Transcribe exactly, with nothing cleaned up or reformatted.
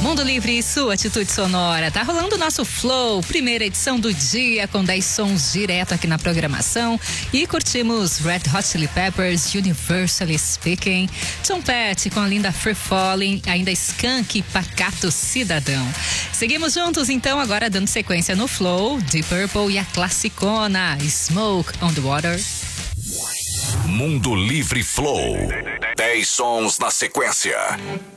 Mundo Livre e sua atitude sonora. Tá rolando o nosso Flow, primeira edição do dia, com dez sons direto aqui na programação. E curtimos Red Hot Chili Peppers, Universally Speaking, Tom Petty com a linda Free Falling, ainda Skank e Pacato Cidadão. Seguimos juntos então, agora dando sequência no Flow, Deep Purple e a classicona Smoke on the Water. Mundo Livre Flow. dez sons na sequência.